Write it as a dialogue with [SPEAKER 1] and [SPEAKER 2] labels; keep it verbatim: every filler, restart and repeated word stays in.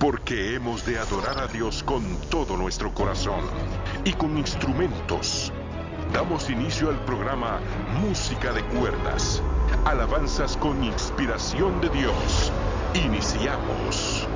[SPEAKER 1] Porque hemos de adorar a Dios con todo nuestro corazón y con instrumentos. Damos inicio al programa Música de Cuerdas. Alabanzas con inspiración de Dios. Iniciamos.